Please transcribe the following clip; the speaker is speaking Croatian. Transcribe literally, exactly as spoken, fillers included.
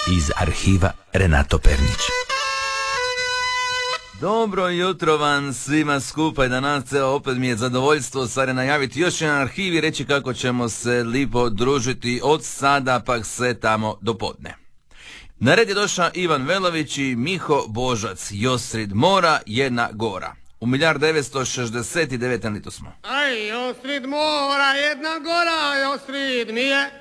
iz arhiva Renato Pernić. Dobro jutro vam svima skupa i danas evo opet mi je zadovoljstvo sada najaviti još jedan arhiv i reći kako ćemo se lipo družiti od sada pa sve tamo do podne. Na red je došao Ivan Velović i Miho Božac, Jostrid mora, jedna gora. U milijard devetsto šezdeset devetom litu smo. Aj, Jostrid mora, jedna gora, Jostrid mi je